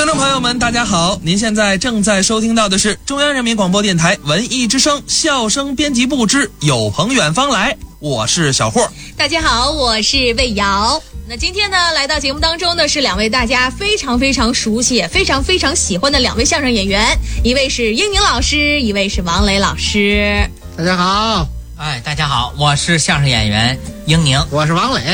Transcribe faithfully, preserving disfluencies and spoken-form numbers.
听众朋友们大家好，您现在正在收听到的是中央人民广播电台文艺之声笑声编辑部之有朋远方来，我是小霍。 大家好，我是魏瑶。那今天呢，来到节目当中的是两位大家非常非常熟悉非常非常喜欢的两位相声演员，一位是英宁老师，一位是王磊老师。 大家好。 哎，大家好，我是相声演员英宁， 我是王磊。